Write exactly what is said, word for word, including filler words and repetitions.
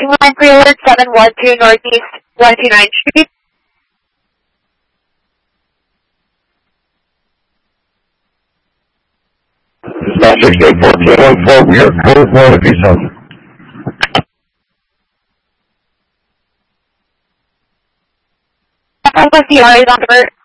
Line Prelude seven one two Northeast one twenty-ninth Street. Stop six eight four two one four, we are code one if he's on. What's the R is on the